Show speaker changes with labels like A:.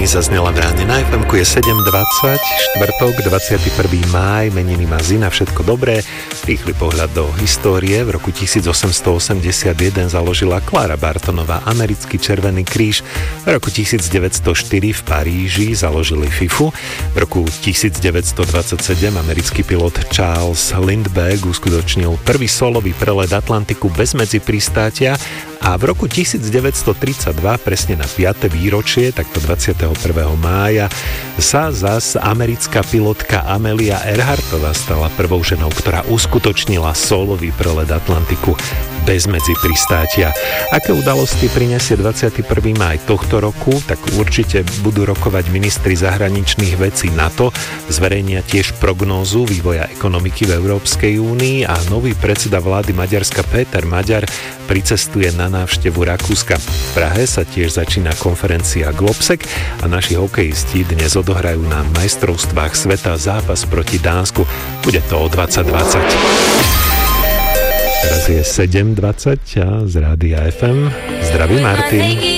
A: Pani zaznela v ráne na FM-ku, je 7:20, štvrtok, 21. máj, meniny má Zina, všetko dobré. Rýchly pohľad do histórie. V roku 1881 založila Clara Bartonová americký Červený kríž. V roku 1904 v Paríži založili FIFU. V roku 1927 americký pilot Charles Lindbergh uskutočnil prvý solový prelet Atlantiku bez medzipristátia a v roku 1932, presne na 5. výročie, takto 21. mája, sa zas americká pilotka Amelia Earhartová stala prvou ženou, ktorá uskutočnila solový prelet Atlantiku bez medzipristátia. Aké udalosti prinesie 21. máj tohto roku, tak určite budú rokovať ministri zahraničných vecí NATO, zverejnia tiež prognózu vývoja ekonomiky v Európskej únii a nový predseda vlády Maďarska Péter Maďar pricestuje na návštevu Rakúska. V Prahe sa tiež začína konferencia Globsec a naši hokejisti dnes odohrajú na majstrovstvách sveta zápas proti Dánsku. Bude to o 20:20. Teraz je 7:20 a z Rádia FM. Zdraví Martin.